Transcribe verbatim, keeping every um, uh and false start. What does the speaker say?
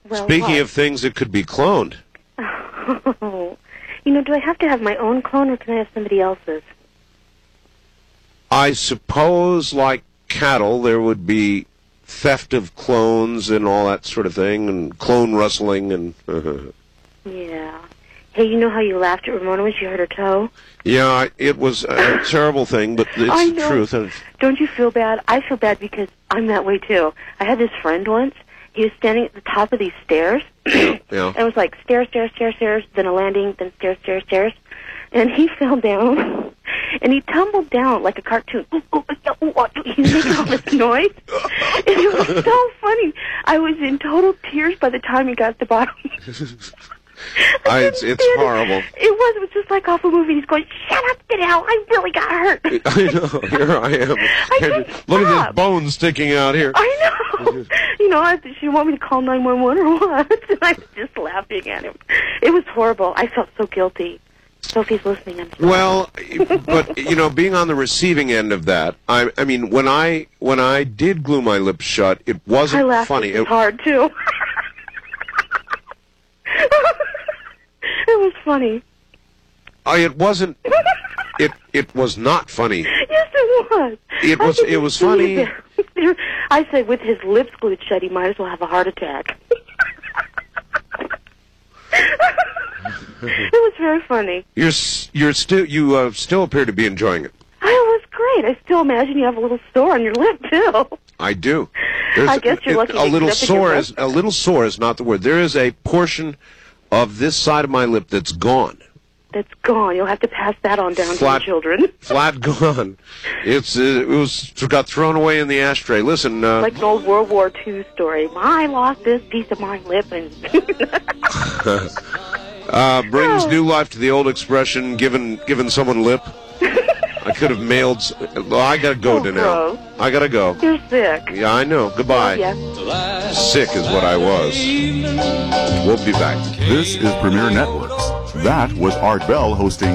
Well, Speaking what? of things that could be cloned. Oh. You know, do I have to have my own clone, or can I have somebody else's? I suppose, like cattle, there would be theft of clones and all that sort of thing, and clone rustling, and... Uh, Yeah. Hey, you know how you laughed at Ramona when she hurt her toe? yeah, I- it was a terrible thing, but it's I the know. truth. And Don't you feel bad? I feel bad because I'm that way, too. I had this friend once. He was standing at the top of these stairs. yeah. And it was like stairs, stairs, stairs, stairs, then a landing, then stairs, stairs, stairs. And he fell down, and he tumbled down like a cartoon. Ooh, ooh, ooh, ooh, ooh. He's making all this noise. And it was so funny. I was in total tears by the time he got to the bottom. I, it's it's It- horrible. It was. It was just like off a movie. He's going, shut up, get out. I really got hurt. I know. Here I am. I couldn't Look at stop. this bone sticking out here. I know. You know, I, she want me to call nine one one or what? And I was just laughing at him. It was horrible. I felt so guilty. Sophie's listening. I'm sorry. Well, but you know, being on the receiving end of that, I, I mean, when I when I did glue my lips shut, it I wasn't laughed funny. It was It, hard too. It was funny. I, it wasn't. It it was not funny. Yes, it was. It I was- could it was see funny. it. I said, with his lips glued shut, he might as well have a heart attack. It was very funny. You're s- you're still you uh, still appear to be enjoying it. I was great. I still imagine you have a little sore on your lip too. I do. There's I guess you're lucky a to little accept your sore lip. is a little sore is not the word. There is a portion of this side of my lip that's gone. That's gone. You'll have to pass that on down Flat- to the children. Flat gone. It's uh, it was got thrown away in the ashtray. Listen, uh, Like an old World War Two story. I lost this piece of my lip and uh, brings Oh. new life to the old expression, given given someone lip. I could have mailed. s- Well, I gotta go Oh, to now. gross. I gotta go. you're sick. Yeah, I know. Goodbye. Yeah. Sick is what I was. We'll be back. This is Premier Networks. That was Art Bell hosting